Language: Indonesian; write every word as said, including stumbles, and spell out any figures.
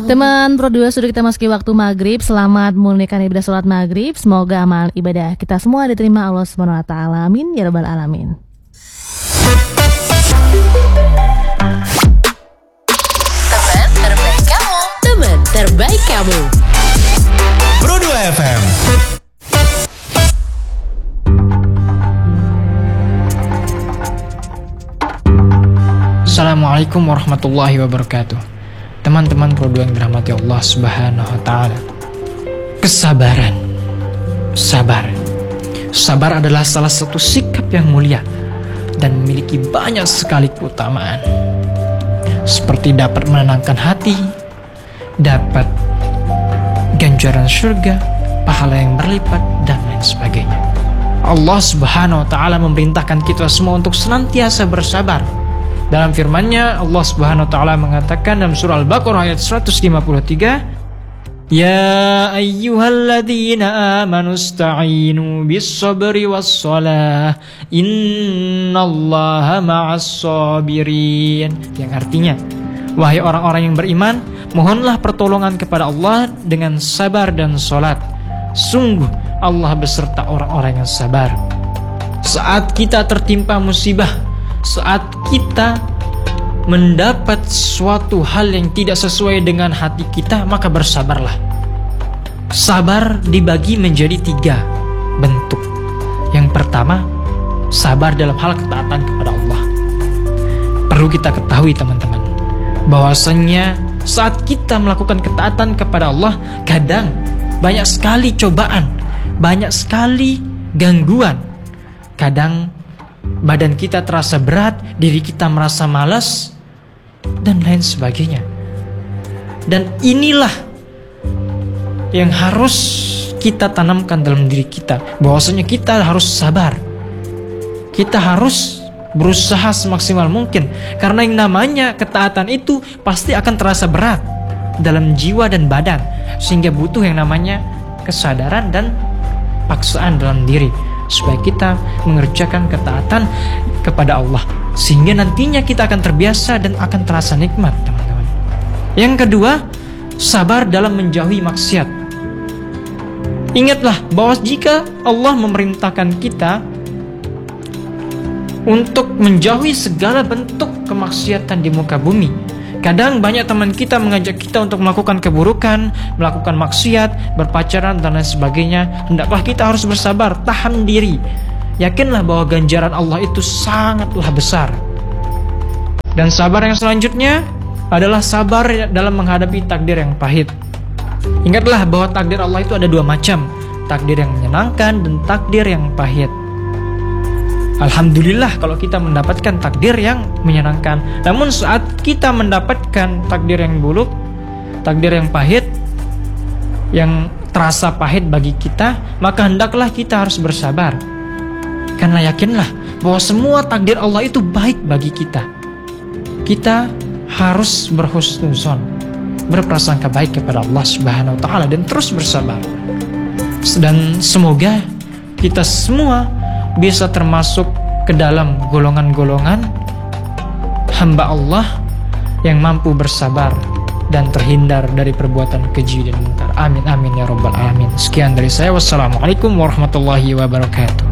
Teman Pro dua sudah kita masuki waktu maghrib. Selamat menunaikan ibadah sholat maghrib. Semoga amal ibadah kita semua diterima Allah subhanahu wa taala. Amin ya rabbal alamin. Teman terbaik kamu. Teman terbaik kamu. Pro dua F M. Assalamualaikum warahmatullahi wabarakatuh. Teman-teman Pro dua yang dirahmati Allah subhanahu wa ta'ala. Kesabaran. Sabar. Sabar adalah salah satu sikap yang mulia dan memiliki banyak sekali keutamaan. Seperti dapat menenangkan hati, dapat ganjaran surga, pahala yang berlipat, dan lain sebagainya. Allah subhanahu wa ta'ala memerintahkan kita semua untuk senantiasa bersabar. Dalam firman-Nya Allah Subhanahu wa taala mengatakan dalam surah Al-Baqarah ayat seratus lima puluh tiga, "Ya ayyuhalladzina amanu ista'inu bis-sabri was-shalah, innallaha ma'as-sabirin." Yang artinya, wahai orang-orang yang beriman, mohonlah pertolongan kepada Allah dengan sabar dan salat. Sungguh Allah beserta orang-orang yang sabar. Saat kita tertimpa musibah, saat kita mendapat suatu hal yang tidak sesuai dengan hati kita, maka bersabarlah. Sabar dibagi menjadi tiga bentuk. Yang pertama, sabar dalam hal ketaatan kepada Allah. Perlu kita ketahui teman-teman, bahwasannya saat kita melakukan ketaatan kepada Allah, kadang banyak sekali cobaan, banyak sekali gangguan. Kadang badan kita terasa berat, diri kita merasa malas, dan lain sebagainya. Dan inilah yang harus kita tanamkan dalam diri kita, bahwasanya kita harus sabar. Kita harus berusaha semaksimal mungkin, karena yang namanya ketaatan itu pasti akan terasa berat dalam jiwa dan badan, sehingga butuh yang namanya kesadaran dan paksaan dalam diri, supaya kita mengerjakan ketaatan kepada Allah, sehingga nantinya kita akan terbiasa dan akan terasa nikmat, teman-teman. Yang kedua, sabar dalam menjauhi maksiat. Ingatlah bahwa jika Allah memerintahkan kita untuk menjauhi segala bentuk kemaksiatan di muka bumi, kadang banyak teman kita mengajak kita untuk melakukan keburukan, melakukan maksiat, berpacaran, dan lain sebagainya. Hendaklah kita harus bersabar, tahan diri. Yakinlah bahwa ganjaran Allah itu sangatlah besar. Dan sabar yang selanjutnya adalah sabar dalam menghadapi takdir yang pahit. Ingatlah bahwa takdir Allah itu ada dua macam, takdir yang menyenangkan dan takdir yang pahit. Alhamdulillah kalau kita mendapatkan takdir yang menyenangkan. Namun saat kita mendapatkan takdir yang buruk, takdir yang pahit, yang terasa pahit bagi kita, maka hendaklah kita harus bersabar. Karena yakinlah bahwa semua takdir Allah itu baik bagi kita. Kita harus berhusnuzon, berprasangka baik kepada Allah Subhanahu wa taala, dan terus bersabar. Dan semoga kita semua bisa termasuk ke dalam golongan-golongan hamba Allah yang mampu bersabar dan terhindar dari perbuatan keji dan munkar. Amin amin ya rabbal alamin. Sekian dari saya. Wassalamualaikum warahmatullahi wabarakatuh.